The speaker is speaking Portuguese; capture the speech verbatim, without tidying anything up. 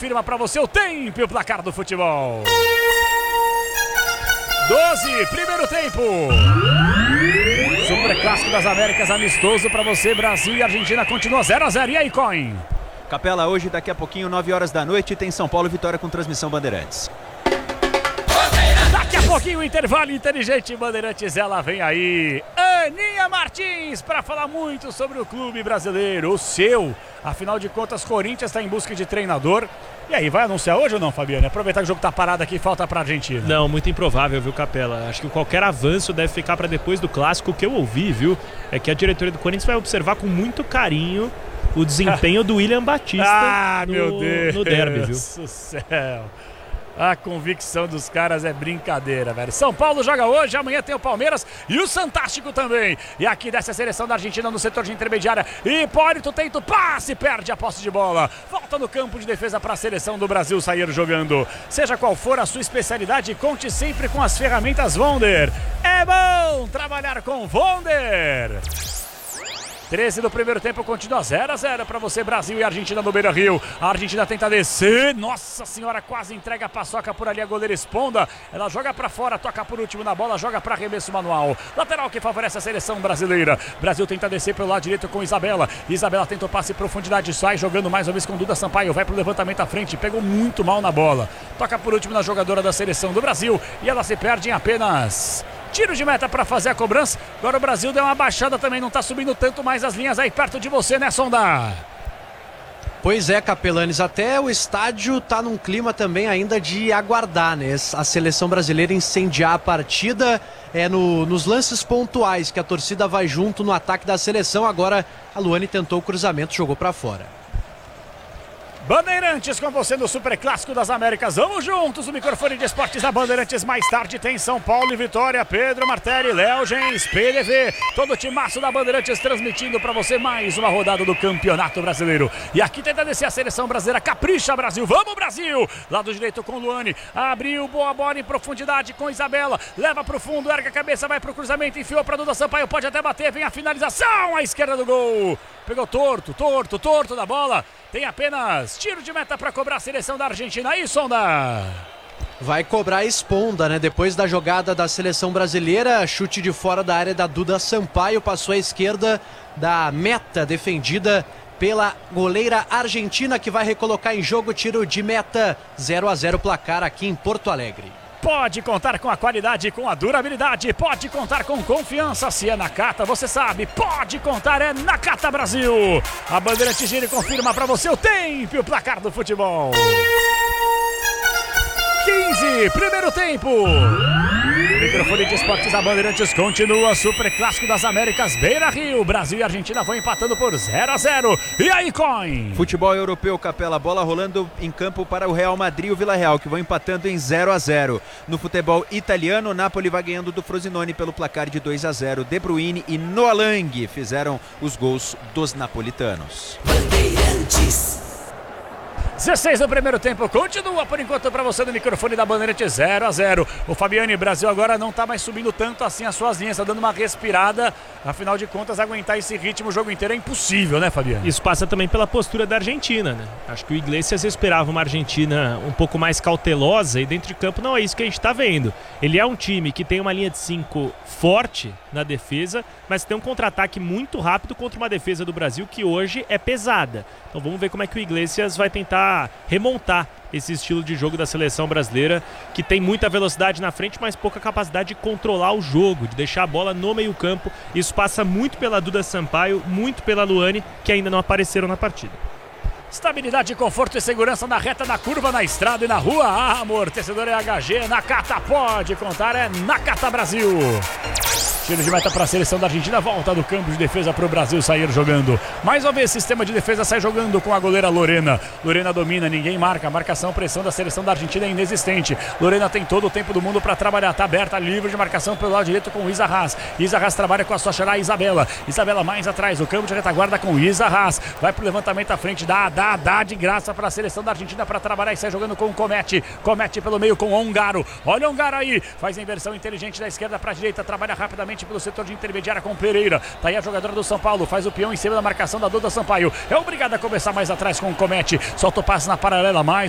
confirma para você o tempo e o placar do futebol. doze, primeiro tempo. Super Clássico das Américas, amistoso para você. Brasil e Argentina continua zero a zero. E aí, Coin? Capela, hoje, daqui a pouquinho, nove horas da noite, tem São Paulo Vitória com transmissão Bandeirantes. Daqui a pouquinho o intervalo inteligente Bandeirantes, ela vem aí. Aninha Martins para falar muito sobre o clube brasileiro, o seu. Afinal de contas, Corinthians está em busca de treinador. E aí, vai anunciar hoje ou não, Fabiano? Aproveitar que o jogo tá parado aqui e falta pra Argentina. Não, muito improvável, viu, Capela? Acho que qualquer avanço deve ficar para depois do clássico. O que eu ouvi, viu, é que a diretoria do Corinthians vai observar com muito carinho o desempenho do William Batista ah, no, meu Deus no derby, viu? Meu Deus do céu. A convicção dos caras é brincadeira, velho. São Paulo joga hoje, amanhã tem o Palmeiras e o Santástico também. E aqui dessa seleção da Argentina no setor de intermediária. Hipólito tenta o passe, perde a posse de bola. Volta no campo de defesa para a seleção do Brasil sair jogando. Seja qual for a sua especialidade, conte sempre com as ferramentas Vonder. É bom trabalhar com Vonder. treze do primeiro tempo, continua zero a zero para você, Brasil e Argentina no Beira-Rio. A Argentina tenta descer, nossa senhora, quase entrega a paçoca por ali, a goleira Esponda. Ela joga para fora, toca por último na bola, joga para arremesso manual. Lateral que favorece a seleção brasileira. Brasil tenta descer pelo lado direito com Isabela. Isabela tenta o passe em profundidade, sai jogando mais uma vez com Duda Sampaio. Vai pro levantamento à frente, pegou muito mal na bola. Toca por último na jogadora da seleção do Brasil e ela se perde em apenas... tiro de meta para fazer a cobrança. Agora o Brasil deu uma baixada também, não está subindo tanto mais as linhas aí perto de você, né, Sonda? Pois é, Capelanes, até o estádio está num clima também ainda de aguardar, né? A seleção brasileira incendiar a partida é no, nos lances pontuais que a torcida vai junto no ataque da seleção. Agora a Luane tentou o cruzamento, jogou para fora. Bandeirantes com você no Super Clássico das Américas. Vamos juntos, o microfone de esportes da Bandeirantes. Mais tarde tem São Paulo e Vitória. Pedro Martelli, Léo Gens, P D V. Todo o timaço da Bandeirantes transmitindo para você mais uma rodada do Campeonato Brasileiro. E aqui tenta descer a seleção brasileira. Capricha, Brasil. Vamos, Brasil! Lado direito com Luane. Abriu, boa bola em profundidade com Isabela. Leva pro fundo, erga a cabeça, vai pro cruzamento. Enfiou para Duda Sampaio. Pode até bater. Vem a finalização à esquerda do gol. Pegou torto, torto, torto da bola. Tem apenas tiro de meta para cobrar a seleção da Argentina. Aí, Sonda! Vai cobrar a Esponda, né? Depois da jogada da seleção brasileira, chute de fora da área da Duda Sampaio, passou à esquerda da meta defendida pela goleira argentina, que vai recolocar em jogo. Tiro de meta, zero a zero placar aqui em Porto Alegre. Pode contar com a qualidade e com a durabilidade, pode contar com confiança. Se é Nakata, você sabe, pode contar, é Nakata Brasil. A Bandeirante gira e confirma para você o tempo e o placar do futebol. quinze, primeiro tempo. Microfone de esportes da Bandeirantes continua. Super Clássico das Américas, Beira-Rio. Brasil e Argentina vão empatando por zero a zero. E aí, Coin? Futebol europeu, Capela, bola rolando em campo para o Real Madrid e o Vila Real, que vão empatando em zero a zero. No futebol italiano, o Napoli vai ganhando do Frosinone pelo placar de dois a zero. De Bruyne e Noah Lang fizeram os gols dos napolitanos. Bandeirantes. dezesseis do primeiro tempo, continua por enquanto para você no microfone da Bandeirante, zero a zero. O Fabiane, Brasil agora não está mais subindo tanto assim as suas linhas, está dando uma respirada. Afinal de contas, aguentar esse ritmo o jogo inteiro é impossível, né, Fabiane? Isso passa também pela postura da Argentina, né? Acho que o Iglesias esperava uma Argentina um pouco mais cautelosa e dentro de campo não é isso que a gente está vendo. Ele é um time que tem uma linha de cinco forte na defesa, mas tem um contra-ataque muito rápido contra uma defesa do Brasil que hoje é pesada. Então vamos ver como é que o Iglesias vai tentar remontar esse estilo de jogo da seleção brasileira, que tem muita velocidade na frente, mas pouca capacidade de controlar o jogo, de deixar a bola no meio campo. Isso passa muito pela Duda Sampaio, muito pela Luane, que ainda não apareceram na partida. Estabilidade, conforto e segurança na reta, na curva, na estrada e na rua. Ah, amortecedor é H G, Nakata pode contar, é Nakata Brasil. Tiro de meta para a seleção da Argentina, volta do campo de defesa para o Brasil sair jogando. Mais uma vez, sistema de defesa sai jogando com a goleira Lorena. Lorena domina, ninguém marca, marcação, pressão da seleção da Argentina é inexistente. Lorena tem todo o tempo do mundo para trabalhar, tá aberta, livre de marcação pelo lado direito com Isa Haas. Isa Haas trabalha com a sua xará Isabela. Isabela mais atrás, o campo de retaguarda com Isa Haas. Vai pro levantamento à frente, dá, dá, dá de graça para a seleção da Argentina para trabalhar e sai jogando com o Comete. Comete pelo meio com Ongaro. Olha o Ongaro aí, faz a inversão inteligente da esquerda para a direita, trabalha rapidamente pelo setor de intermediária com Pereira. Tá aí a jogadora do São Paulo, faz o peão em cima da marcação da Duda Sampaio. É obrigada a começar mais atrás com o Comete. Solta o passe na paralela, mais